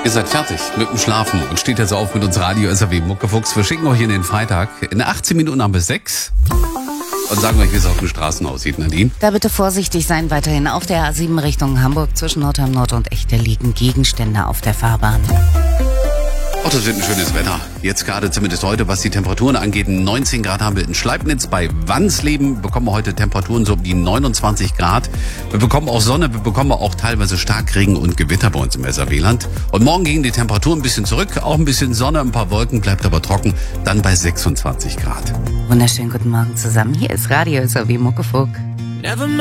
Ihr seid fertig mit dem Schlafen und steht jetzt auf mit uns Radio SAW Muckefuchs. Wir schicken euch in den Freitag. In 18 Minuten haben wir 6. Und sagen euch, wie es auf den Straßen aussieht, Nadine. Da bitte vorsichtig sein weiterhin. Auf der A7 Richtung Hamburg zwischen Nordheim Nord und Echte liegen Gegenstände auf der Fahrbahn. Oh, das wird ein schönes Wetter. Jetzt gerade zumindest heute, was die Temperaturen angeht. 19 Grad haben wir in Schleibnitz. Bei Wansleben bekommen wir heute Temperaturen so um die 29 Grad. Wir bekommen auch Sonne, wir bekommen auch teilweise Starkregen und Gewitter bei uns im SAW-Land. Und morgen gehen die Temperaturen ein bisschen zurück. Auch ein bisschen Sonne, ein paar Wolken, bleibt aber trocken. Dann bei 26 Grad. Wunderschönen guten Morgen zusammen. Hier ist Radio SAW Muckefuchs.